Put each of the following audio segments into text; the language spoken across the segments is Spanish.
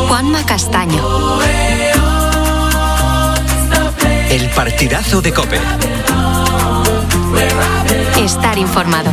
Juanma Castaño. El partidazo de COPE. Estar informado.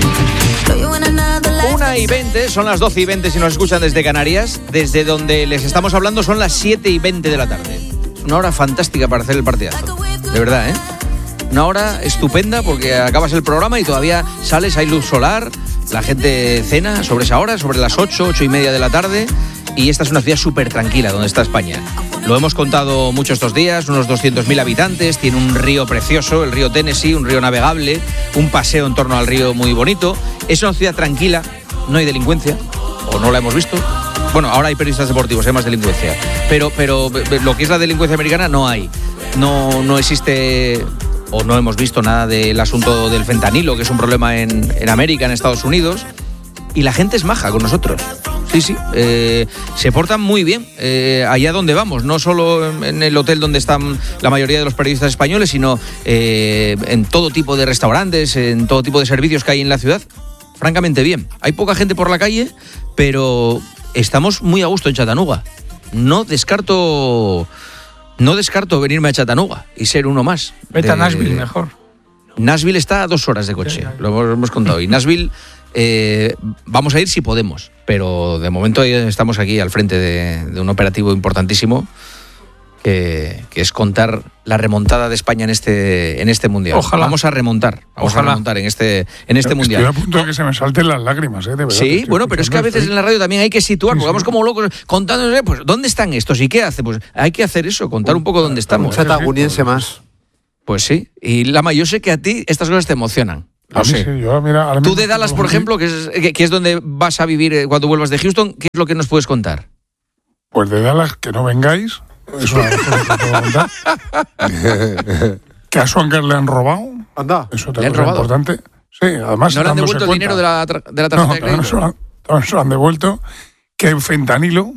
1:20, son las 12:20 si nos escuchan desde Canarias. Desde donde les estamos hablando son las 7:20 de la tarde. Es una hora fantástica para hacer el partidazo. De verdad, ¿eh? Una hora estupenda porque acabas el programa y todavía sales, hay luz solar, la gente cena sobre esa hora, sobre las 8:30 de la tarde. Y esta es una ciudad súper tranquila donde está España. Lo hemos contado mucho estos días, unos 200.000 habitantes, tiene un río precioso, el río Tennessee, un río navegable, un paseo en torno al río muy bonito. Es una ciudad tranquila, no hay delincuencia, o no la hemos visto. Bueno, ahora hay periodistas deportivos, hay más delincuencia. Pero lo que es la delincuencia americana no hay. No existe, o no hemos visto nada del asunto del fentanilo, que es un problema en América, en Estados Unidos. Y la gente es maja con nosotros. Sí, se portan muy bien allá donde vamos, no solo en el hotel donde están la mayoría de los periodistas españoles, sino en todo tipo de restaurantes, en todo tipo de servicios que hay en la ciudad. Francamente bien. Hay poca gente por la calle, pero estamos muy a gusto en Chattanooga. No descarto venirme a Chattanooga y ser uno más. Vete a Nashville mejor. Nashville está a 2 horas de coche, sí. Lo hemos contado. Y Nashville vamos a ir si podemos, pero de momento estamos aquí al frente de un operativo importantísimo que es contar la remontada de España en este mundial. Ojalá. Vamos a remontar en este mundial. Estoy a punto de que se me salten las lágrimas, de verdad. Sí, bueno, pero es que a veces en la radio también hay que situar, porque vamos como locos contándonos, pues, ¿dónde están estos y qué hace? Pues hay que hacer eso, contar un poco dónde estamos. Un chataguniense más. Pues sí, y Lama, yo sé que a ti estas cosas te emocionan. A mí sí, yo, mira, Tú de Dallas, por ejemplo, que es donde vas a vivir cuando vuelvas de Houston, ¿qué es lo que nos puedes contar? Pues de Dallas, que no vengáis, es una cosa que puedo contar. Que a Swanger le han robado. Anda. Eso también es importante. Sí, además ¿No le han devuelto el dinero de la tarjeta de crédito? No, se lo han devuelto. Que fentanilo,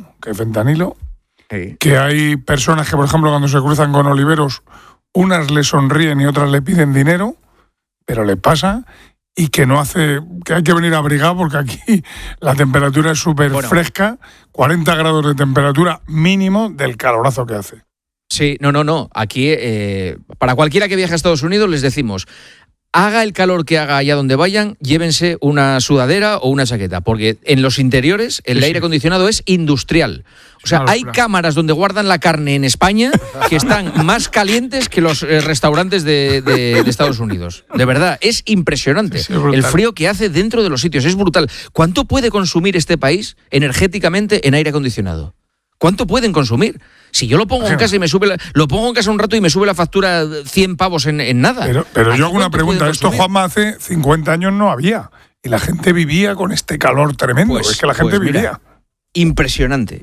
sí. Que hay personas que, por ejemplo, cuando se cruzan con oliveros, unas le sonríen y otras le piden dinero, pero le pasa, y que no hace, que hay que venir abrigado porque aquí la temperatura es súper fresca, 40 grados de temperatura mínimo del calorazo que hace. Sí, no. Aquí, para cualquiera que viaje a Estados Unidos, les decimos, haga el calor que haga allá donde vayan, llévense una sudadera o una chaqueta, porque en los interiores el aire acondicionado es industrial. O sea, hay cámaras donde guardan la carne en España que están más calientes que los restaurantes de Estados Unidos. De verdad, es impresionante. Sí, el frío que hace dentro de los sitios es brutal. ¿Cuánto puede consumir este país energéticamente en aire acondicionado? ¿Cuánto pueden consumir? Si yo lo pongo en casa y lo pongo en casa un rato y me sube la factura 100 pavos en nada. Pero yo hago una pregunta. Esto, Juanma, hace 50 años no había. Y la gente vivía con este calor tremendo. Es que la gente vivía. Mira, impresionante.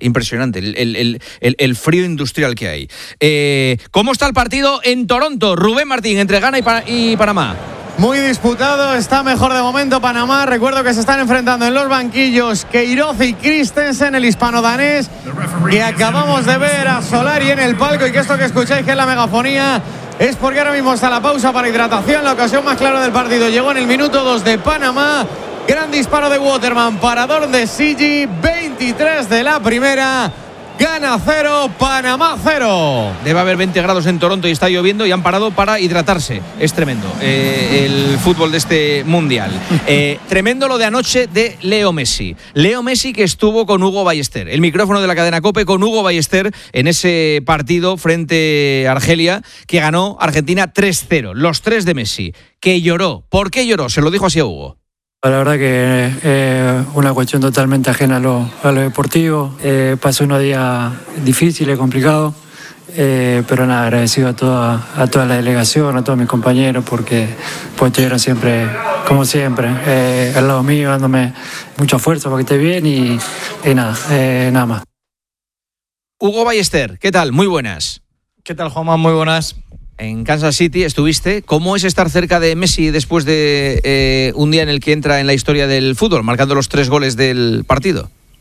El frío industrial que hay. ¿Cómo está el partido en Toronto? Rubén Martín, entre Ghana y Panamá. Muy disputado, está mejor de momento Panamá. Recuerdo que se están enfrentando en los banquillos Queiroz y Christensen, el hispano-danés, que acabamos de ver a Solari en el palco, y que esto que escucháis, que es la megafonía, es porque ahora mismo está la pausa para hidratación. La ocasión más clara del partido llegó en el minuto 2 de Panamá. Gran disparo de Waterman, parador de Sigi, 23 de la primera. Ghana 0, Panamá 0. Debe haber 20 grados en Toronto y está lloviendo y han parado para hidratarse. Es tremendo el fútbol de este mundial. Tremendo lo de anoche de Leo Messi. Leo Messi, que estuvo con Hugo Ballester. El micrófono de la cadena COPE con Hugo Ballester en ese partido frente a Argelia, que ganó Argentina 3-0. Los 3 de Messi. Que lloró. ¿Por qué lloró? Se lo dijo así a Hugo. La verdad que es una cuestión totalmente ajena a lo deportivo. Pasó unos días difíciles, complicados, pero nada, agradecido a toda la delegación, a todos mis compañeros, porque pues estuvieron siempre, como siempre, al lado mío, dándome mucha fuerza para que esté bien y nada más. Hugo Ballester, ¿qué tal? Muy buenas. ¿Qué tal, Juanma? Muy buenas. En Kansas City estuviste. ¿Cómo es estar cerca de Messi después de un día en el que entra en la historia del fútbol, marcando los 3 goles del partido?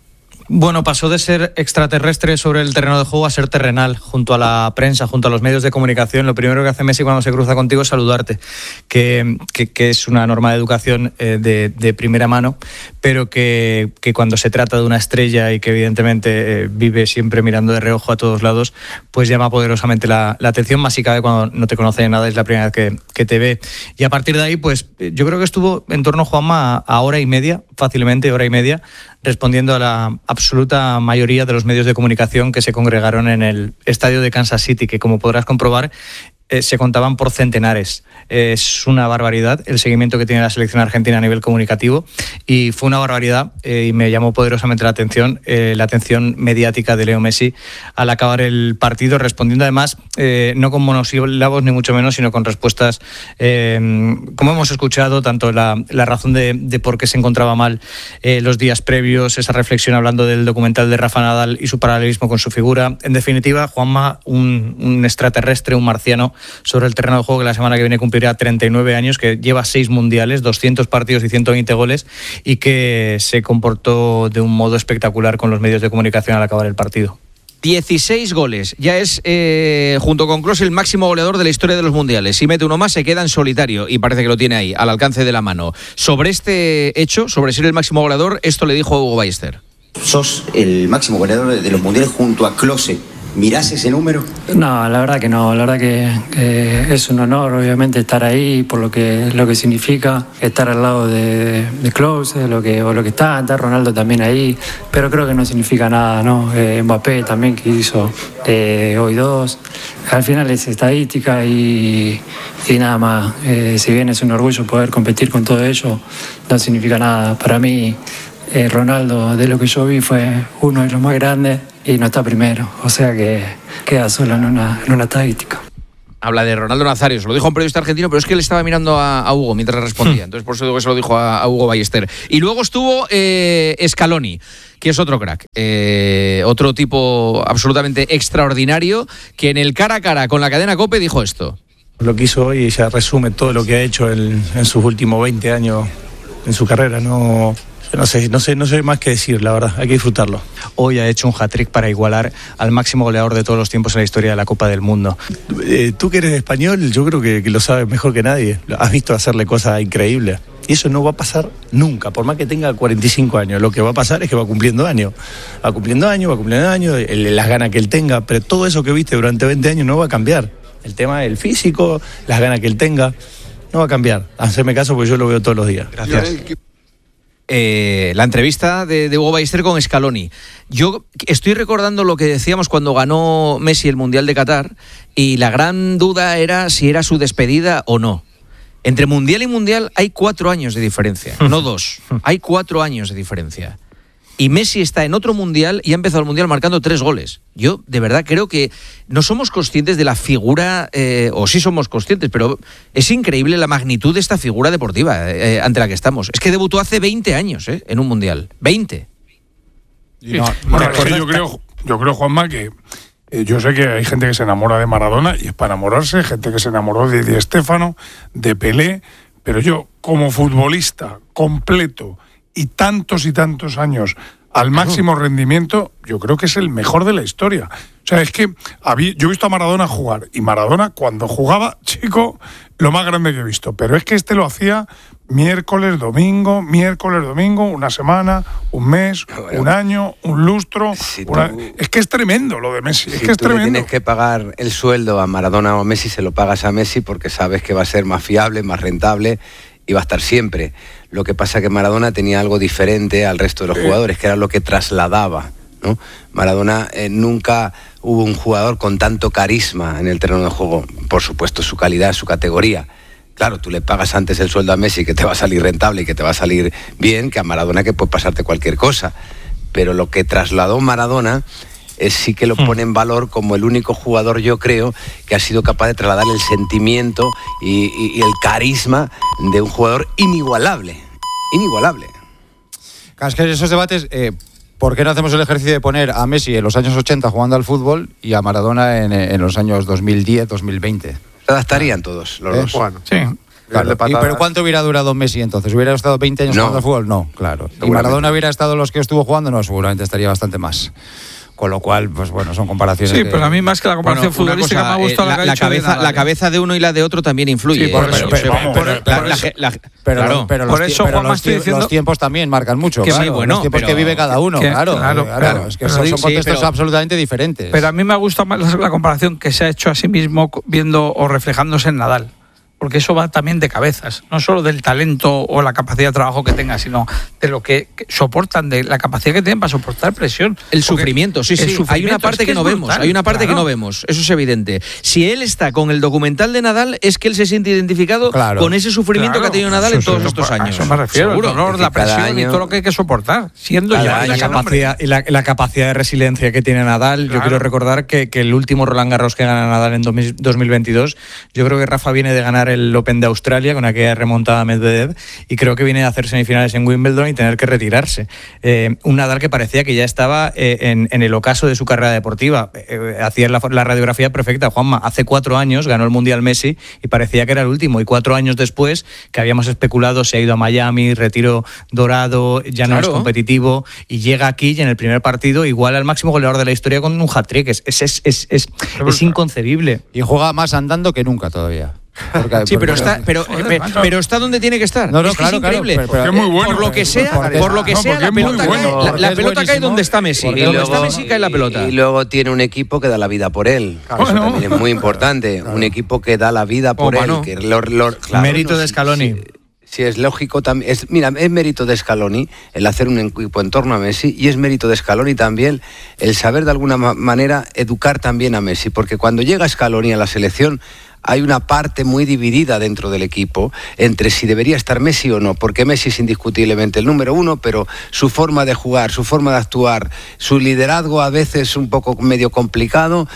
Bueno, pasó de ser extraterrestre sobre el terreno de juego a ser terrenal, junto a la prensa, junto a los medios de comunicación. Lo primero que hace Messi cuando se cruza contigo es saludarte, que es una norma de educación de primera mano, pero que cuando se trata de una estrella y que evidentemente vive siempre mirando de reojo a todos lados, pues llama poderosamente la atención, más si cabe cuando no te conoce de nada, es la primera vez que te ve. Y a partir de ahí, pues yo creo que estuvo en torno, Juanma, a hora y media, fácilmente hora y media, respondiendo a la absoluta mayoría de los medios de comunicación que se congregaron en el estadio de Kansas City, que como podrás comprobar, se contaban por centenares. Es una barbaridad el seguimiento que tiene la selección argentina a nivel comunicativo, y fue una barbaridad, y me llamó poderosamente la atención mediática de Leo Messi al acabar el partido, respondiendo además no con monosílabos ni mucho menos, sino con respuestas como hemos escuchado, tanto la razón de por qué se encontraba mal los días previos, esa reflexión hablando del documental de Rafa Nadal y su paralelismo con su figura. En definitiva, Juanma, un extraterrestre, un marciano sobre el terreno de juego, que la semana que viene cumplirá 39 años, que lleva 6 mundiales, 200 partidos y 120 goles, y que se comportó de un modo espectacular con los medios de comunicación al acabar el partido. 16 goles, ya es junto con Klose el máximo goleador de la historia de los mundiales. Si mete uno más se queda en solitario, y parece que lo tiene ahí, al alcance de la mano. Sobre este hecho, sobre ser el máximo goleador, esto le dijo a Hugo Ballester. Sos el máximo goleador de los mundiales junto a Klose. ¿Mirás ese número? No, la verdad que no. La verdad que es un honor, obviamente, estar ahí por lo que significa estar al lado de Klose, lo que está Ronaldo también ahí, pero creo que no significa nada, ¿no? Mbappé también, que hizo hoy 2. Al final es estadística y nada más. Si bien es un orgullo poder competir con todo ello, no significa nada. Para mí, Ronaldo, de lo que yo vi, fue uno de los más grandes y no está primero, o sea que queda solo en una estadística. Habla de Ronaldo Nazario, se lo dijo a un periodista argentino, pero es que él estaba mirando a Hugo mientras respondía, entonces por eso digo que se lo dijo a Hugo Ballester. Y luego estuvo Scaloni, que es otro crack, otro tipo absolutamente extraordinario, que en el cara a cara con la cadena COPE dijo esto. Lo que hizo hoy ya resume todo lo que ha hecho en sus últimos 20 años en su carrera. No sé más que decir, la verdad, hay que disfrutarlo. Hoy ha hecho un hat-trick para igualar al máximo goleador de todos los tiempos en la historia de la Copa del Mundo. Tú que eres español, yo creo que lo sabes mejor que nadie. Has visto hacerle cosas increíbles. Y eso no va a pasar nunca, por más que tenga 45 años. Lo que va a pasar es que va cumpliendo años. Va cumpliendo años, las ganas que él tenga, pero todo eso que viste durante 20 años no va a cambiar. El tema del físico, las ganas que él tenga, no va a cambiar. Haceme caso porque yo lo veo todos los días. Gracias. La entrevista de Hugo Ballester con Scaloni. Yo estoy recordando lo que decíamos cuando ganó Messi el Mundial de Qatar, y la gran duda era si era su despedida o no. Entre Mundial y Mundial hay 4 años de diferencia, no 2. Hay 4 años de diferencia. Y Messi está en otro Mundial y ha empezado el Mundial marcando 3 goles. Yo, de verdad, creo que no somos conscientes de la figura, o sí somos conscientes, pero es increíble la magnitud de esta figura deportiva ante la que estamos. Es que debutó hace 20 años en un Mundial. 20. Yo creo, Juanma, que yo sé que hay gente que se enamora de Maradona, y es para enamorarse, gente que se enamoró de Di Stéfano, de Pelé, pero yo, como futbolista completo y tantos años al máximo rendimiento, yo creo que es el mejor de la historia. O sea, es que yo he visto a Maradona jugar, y Maradona, cuando jugaba, chico, lo más grande que he visto. Pero es que este lo hacía miércoles, domingo, una semana, un mes, un año, un lustro. Es que es tremendo lo de Messi. Es que es tremendo. Si tú tienes que pagar el sueldo a Maradona o a Messi, se lo pagas a Messi porque sabes que va a ser más fiable, más rentable y va a estar siempre. Lo que pasa es que Maradona tenía algo diferente al resto de los jugadores, que era lo que trasladaba, ¿no? Maradona nunca hubo un jugador con tanto carisma en el terreno de juego. Por supuesto, su calidad, su categoría. Claro, tú le pagas antes el sueldo a Messi, que te va a salir rentable y que te va a salir bien, que a Maradona, que puede pasarte cualquier cosa. Pero lo que trasladó Maradona sí que lo pone en valor como el único jugador, yo creo, que ha sido capaz de trasladar el sentimiento y el carisma de un jugador inigualable. Claro, es que esos debates, ¿por qué no hacemos el ejercicio de poner a Messi en los años 80 jugando al fútbol y a Maradona en los años 2010, 2020? Se adaptarían todos los dos. Bueno, sí. Claro. ¿Pero cuánto hubiera durado Messi entonces? ¿Hubiera estado 20 años jugando al fútbol? No, claro. ¿Y Maradona hubiera estado los que estuvo jugando? No, seguramente estaría bastante más. Con lo cual, pues bueno, son comparaciones. Sí, pero a mí más que la comparación futbolística me ha gustado la cabeza de uno y la de otro también influye. Sí, por eso. Pero los tiempos también marcan mucho. Que claro, bueno, los tiempos que vive cada uno. Claro. Es que son contextos absolutamente diferentes. Pero a mí me gusta más la comparación que se ha hecho a sí mismo viendo o reflejándose en Nadal. Porque eso va también de cabezas, no solo del talento o la capacidad de trabajo que tenga, sino de lo que soportan, de la capacidad que tienen para soportar presión. El sufrimiento, sí. Hay una parte que no vemos, que no vemos, eso es evidente. Si él está con el documental de Nadal, es que él se siente identificado con ese sufrimiento que ha tenido Nadal en todos estos años. A eso me refiero, seguro, el dolor, la presión y todo lo que hay que soportar, siendo ya la capacidad de resiliencia que tiene Nadal. Yo quiero recordar que el último Roland Garros que gana Nadal en 2022, yo creo que Rafa viene de ganar el Open de Australia con aquella remontada a Medvedev y creo que viene a hacer semifinales en Wimbledon y tener que retirarse. Un Nadal que parecía que ya estaba en el ocaso de su carrera deportiva. Hacía la radiografía perfecta, Juanma. Hace 4 años ganó el Mundial Messi y parecía que era el último. Y 4 años después, que habíamos especulado, se ha ido a Miami, retiro dorado, ya no es competitivo, y llega aquí y en el primer partido igual al máximo goleador de la historia con un hat-trick. Es inconcebible. Y juega más andando que nunca todavía. Pero está donde tiene que estar. No, es claro, increíble. Pero es muy bueno. Por lo que sea, la pelota cae donde está Messi. Y donde está Messi cae la pelota. Y luego tiene un equipo que da la vida por él. Eso también es muy importante. Un equipo que da la vida por él. Mérito de Scaloni. Sí, es lógico también. Es mérito de Scaloni el hacer un equipo en torno a Messi, y es mérito de Scaloni también el saber de alguna manera educar también a Messi, porque cuando llega Scaloni a la selección hay una parte muy dividida dentro del equipo entre si debería estar Messi o no, porque Messi es indiscutiblemente el número 1, pero su forma de jugar, su forma de actuar, su liderazgo a veces un poco medio complicado,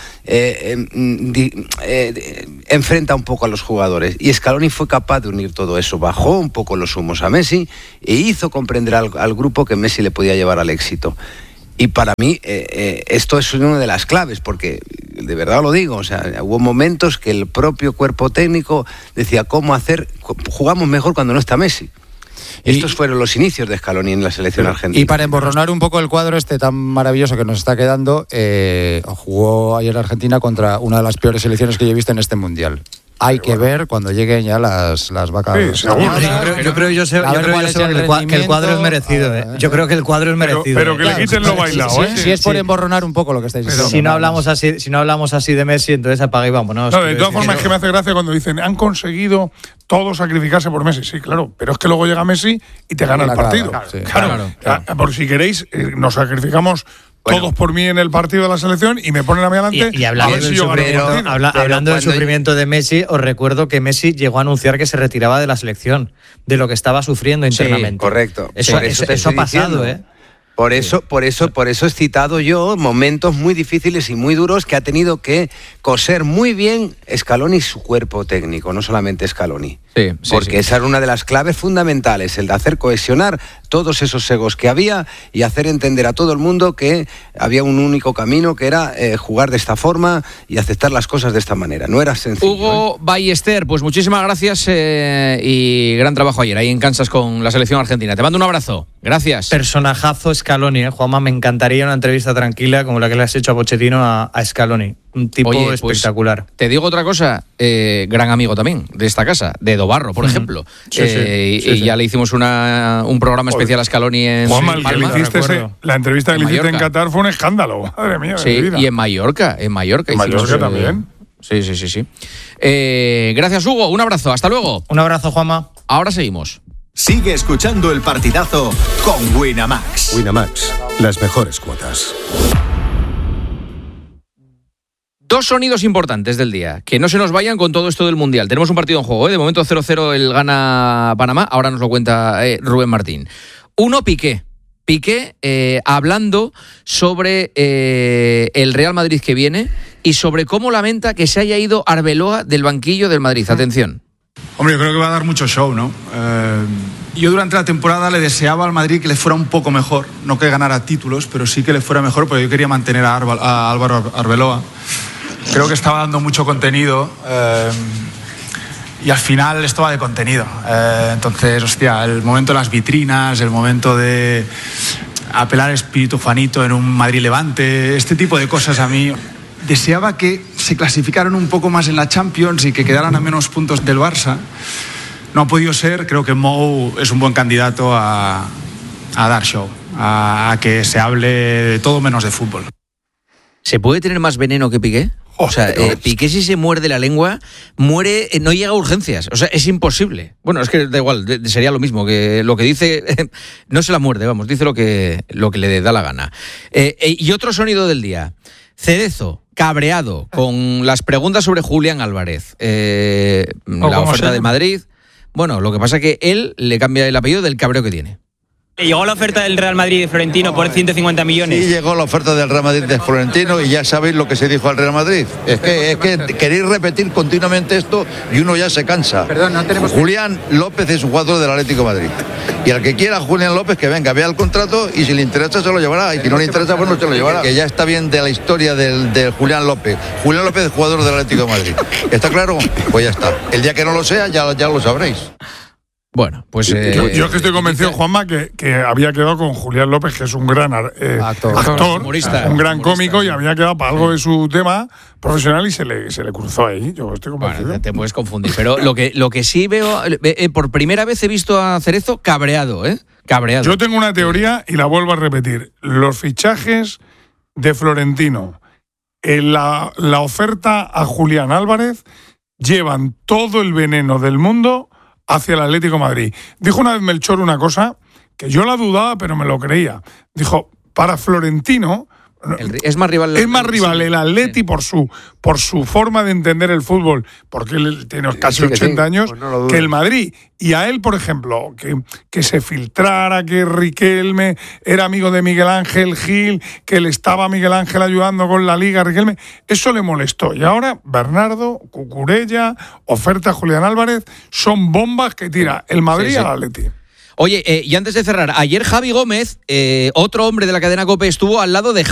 enfrenta un poco a los jugadores. Y Scaloni fue capaz de unir todo eso, bajó un poco los humos a Messi e hizo comprender al grupo que Messi le podía llevar al éxito. Y para mí esto es una de las claves, porque de verdad lo digo, o sea, hubo momentos que el propio cuerpo técnico decía jugamos mejor cuando no está Messi. Estos fueron los inicios de Scaloni en la selección argentina. Y para emborronar un poco el cuadro tan maravilloso que nos está quedando, jugó ayer Argentina contra una de las peores selecciones que yo he visto en este Mundial. Hay que ver cuando lleguen ya las vacas. Sí, yo creo que el cuadro es merecido. Yo creo que el cuadro es merecido. Pero que le quiten lo bailado. Si es por emborronar un poco lo que estáis diciendo. Si no hablamos así de Messi, entonces apaga y vámonos. No, de todas formas es que me hace gracia cuando dicen han conseguido todos sacrificarse por Messi. Sí, claro, pero es que luego llega Messi y te gana el partido. Claro. Por si queréis, nos sacrificamos todos por mí en el partido de la selección y me ponen a mí adelante. Y hablando del sufrimiento de Messi, os recuerdo que Messi llegó a anunciar que se retiraba de la selección, de lo que estaba sufriendo internamente. Correcto. Eso ha pasado, Por eso he citado yo momentos muy difíciles y muy duros que ha tenido que coser muy bien Scaloni y su cuerpo técnico, no solamente Scaloni. Porque esa era una de las claves fundamentales, el de hacer cohesionar todos esos egos que había y hacer entender a todo el mundo que había un único camino, que era jugar de esta forma y aceptar las cosas de esta manera. No era sencillo. Hugo Ballester, pues muchísimas gracias y gran trabajo ayer ahí en Kansas con la selección argentina. Te mando un abrazo. Gracias. Personajazo Scaloni, Juanma, me encantaría una entrevista tranquila como la que le has hecho a Pochettino a Scaloni. Un tipo espectacular. Pues, te digo otra cosa, gran amigo también de esta casa, de Dobarro, por ejemplo. Y ya le hicimos un programa especial a Scaloni en Juanma, la entrevista que le hiciste en Qatar fue un escándalo. Madre mía. Sí, y en Mallorca. En Mallorca también. Sí. Gracias, Hugo. Un abrazo. Hasta luego. Un abrazo, Juanma. Ahora seguimos. Sigue escuchando El Partidazo con Winamax. Winamax, las mejores cuotas. 2 sonidos importantes del día, que no se nos vayan con todo esto del Mundial. Tenemos un partido en juego, de momento 0-0 el gana Panamá, ahora nos lo cuenta Rubén Martín. 1, Piqué hablando sobre el Real Madrid que viene y sobre cómo lamenta que se haya ido Arbeloa del banquillo del Madrid. Atención. Hombre, yo creo que va a dar mucho show, ¿no? Yo durante la temporada le deseaba al Madrid que le fuera un poco mejor, no que ganara títulos, pero sí que le fuera mejor, porque yo quería mantener a Álvaro Arbeloa. Creo que estaba dando mucho contenido al final esto va de contenido. Entonces, hostia, el momento de las vitrinas, el momento de apelar al espíritu Juanito en un Madrid-Levante, este tipo de cosas a mí. Deseaba que se clasificaran un poco más en la Champions y que quedaran a menos puntos del Barça. No ha podido ser. Creo que Mou es un buen candidato a dar show, a que se hable de todo menos de fútbol. ¿Se puede tener más veneno que Piqué? O sea, Piqué, si se muerde la lengua, muere, no llega a urgencias. O sea, es imposible. Bueno, es que da igual, sería lo mismo, que lo que dice, no se la muerde, vamos, dice lo que le da la gana. Y otro sonido del día. Cerezo, cabreado con las preguntas sobre Julián Álvarez. La oferta de Madrid. Bueno, lo que pasa es que él le cambia el apellido del cabreo que tiene. ¿Llegó la oferta del Real Madrid de Florentino por 150 millones? Sí, llegó la oferta del Real Madrid de Florentino y ya sabéis lo que se dijo al Real Madrid. Es que queréis repetir continuamente esto y uno ya se cansa. Perdón, no tenemos... Julián López es un jugador del Atlético de Madrid. Y al que quiera Julián López, que venga, vea el contrato y si le interesa se lo llevará. Y si no le interesa, pues no se lo llevará. Que ya está bien de la historia del Julián López. Julián López es jugador del Atlético de Madrid. ¿Está claro? Pues ya está. El día que no lo sea, ya lo sabréis. Bueno, pues... yo es que estoy convencido, Juanma, que había quedado con Julián López, que es un gran actor, humorista, un gran cómico, y había quedado para algo de su tema profesional y se le cruzó ahí. Yo estoy convencido. Bueno, te puedes confundir, pero lo que sí veo, por primera vez he visto a Cerezo cabreado, cabreado. Yo tengo una teoría y la vuelvo a repetir. Los fichajes de Florentino, la oferta a Julián Álvarez, llevan todo el veneno del mundo hacia el Atlético de Madrid. Dijo una vez Melchor una cosa que yo la dudaba, pero me lo creía. Dijo, para Florentino es más rival el Atleti por su forma de entender el fútbol, porque él tiene casi 80 años, pues no que el Madrid. Y a él, por ejemplo, que se filtrara que Riquelme era amigo de Miguel Ángel Gil, que le estaba Miguel Ángel ayudando con la Liga, Riquelme, eso le molestó. Y ahora Bernardo, Cucurella, oferta Julián Álvarez, son bombas que tira el Madrid al Atleti. Oye, y antes de cerrar, ayer Javi Gómez, otro hombre de la cadena COPE, estuvo al lado de